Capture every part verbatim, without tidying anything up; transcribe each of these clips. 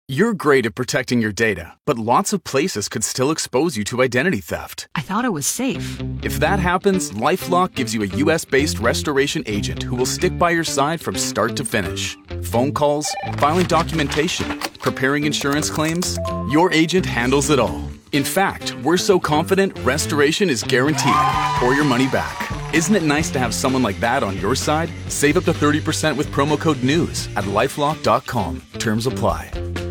You're great at protecting your data, but lots of places could still expose you to identity theft. I thought it was safe. If that happens, LifeLock gives you a U S-based restoration agent who will stick by your side from start to finish. Phone calls, filing documentation, preparing insurance claims, your agent handles it all. In fact, we're so confident restoration is guaranteed or your money back. Isn't it nice to have someone like that on your side? Save up to thirty percent with promo code NEWS at lifelock dot com. Terms apply.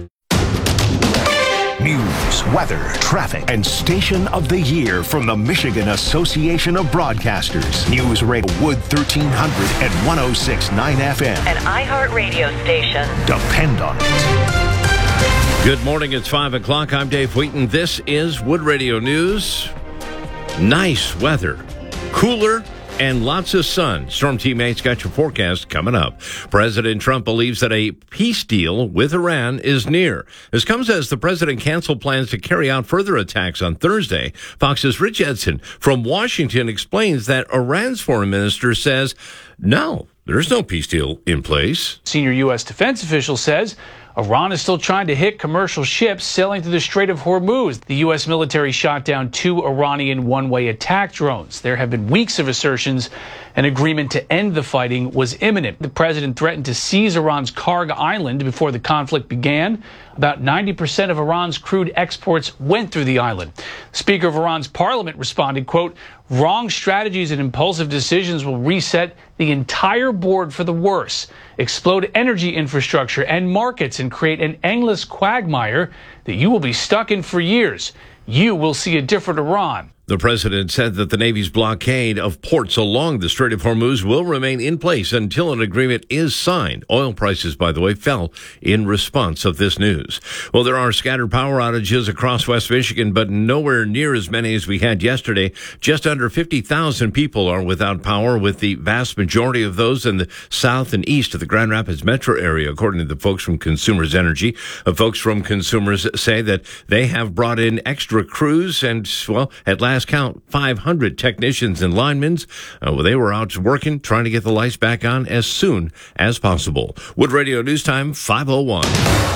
News, weather, traffic, and station of the year from the Michigan Association of Broadcasters. News Radio Wood thirteen hundred and one oh six point nine F M. An iHeartRadio station. Depend on it. Good morning. It's five o'clock. I'm Dave Wheaton. This is Wood Radio News. Nice weather. Cooler and lots of sun. Storm Teammates got your forecast coming up. President Trump believes that a peace deal with Iran is near. This comes as the president canceled plans to carry out further attacks on Thursday. Fox's Rich Edson from Washington explains that Iran's foreign minister says, no, there's no peace deal in place. Senior U S defense official says Iran is still trying to hit commercial ships sailing through the Strait of Hormuz. The U S military shot down two Iranian one-way attack drones. There have been weeks of assertions an agreement to end the fighting was imminent. The president threatened to seize Iran's Karg Island before the conflict began. About ninety percent of Iran's crude exports went through the island. The Speaker of Iran's parliament responded, quote, wrong strategies and impulsive decisions will reset the entire board for the worse, explode energy infrastructure and markets, and create an endless quagmire that you will be stuck in for years. You will see a different Iran. The president said that the Navy's blockade of ports along the Strait of Hormuz will remain in place until an agreement is signed. Oil prices, by the way, fell in response of this news. Well, there are scattered power outages across West Michigan, but nowhere near as many as we had yesterday. Just under fifty thousand people are without power, with the vast majority of those in the south and east of the Grand Rapids metro area, according to the folks from Consumers Energy. Uh, folks from Consumers say that they have brought in extra crews and, well, at last count, five hundred technicians and linemen. Uh, well, they were out working, trying to get the lights back on as soon as possible. Wood Radio News Time, five oh one.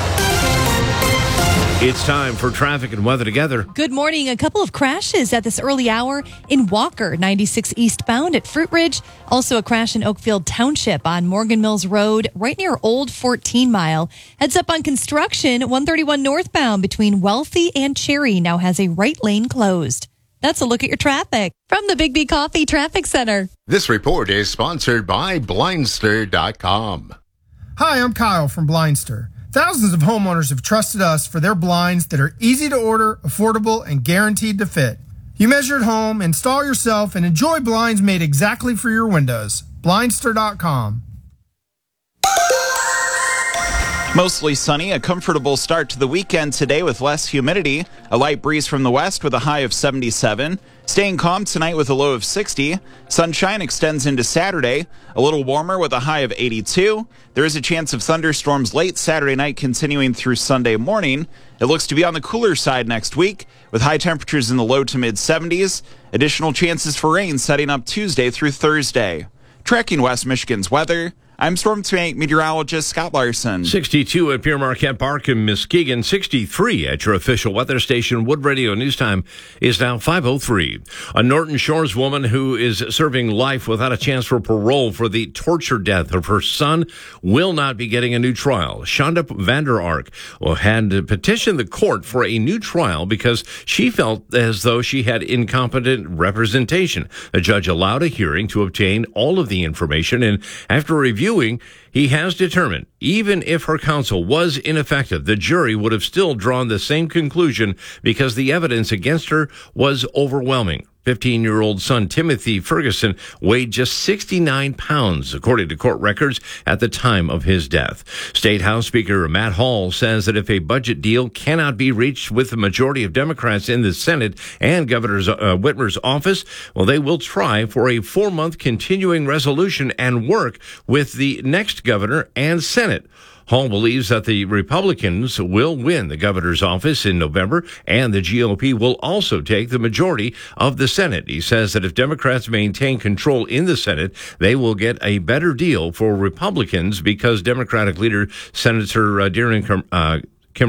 It's time for traffic and weather together. Good morning. A couple of crashes at this early hour in Walker, ninety-six eastbound at Fruit Ridge. Also a crash in Oakfield Township on Morgan Mills Road, right near Old fourteen mile. Heads up on construction, one thirty-one northbound between Wealthy and Cherry now has a right lane closed. That's a look at your traffic from the Big B Coffee Traffic Center. This report is sponsored by Blindster dot com. Hi, I'm Kyle from Blindster. Thousands of homeowners have trusted us for their blinds that are easy to order, affordable, and guaranteed to fit. You measure at home, install yourself, and enjoy blinds made exactly for your windows. Blindster dot com. Mostly sunny, a comfortable start to the weekend today with less humidity. A light breeze from the west with a high of seventy-seven. Staying calm tonight with a low of sixty. Sunshine extends into Saturday, a little warmer with a high of eighty-two. There is a chance of thunderstorms late Saturday night continuing through Sunday morning. It looks to be on the cooler side next week with high temperatures in the low to mid seventies. Additional chances for rain setting up Tuesday through Thursday. Tracking West Michigan's weather, I'm Storm Team meteorologist Scott Larson. sixty-two at Pierre Marquette Park in Muskegon. sixty-three at your official weather station. Wood Radio News Time is now five oh three. A Norton Shores woman who is serving life without a chance for parole for the torture death of her son will not be getting a new trial. Shonda Vander Ark had petitioned the court for a new trial because she felt as though she had incompetent representation. The judge allowed a hearing to obtain all of the information, and after review he has determined even if her counsel was ineffective, the jury would have still drawn the same conclusion because the evidence against her was overwhelming. fifteen-year-old son Timothy Ferguson weighed just sixty-nine pounds, according to court records, at the time of his death. State House Speaker Matt Hall says that if a budget deal cannot be reached with the majority of Democrats in the Senate and Governor uh, Whitmer's office, well, they will try for a four-month continuing resolution and work with the next governor and Senate. Hall believes that the Republicans will win the governor's office in November, and the G O P will also take the majority of the Senate. He says that if Democrats maintain control in the Senate, they will get a better deal for Republicans because Democratic leader Senator uh, Darren uh,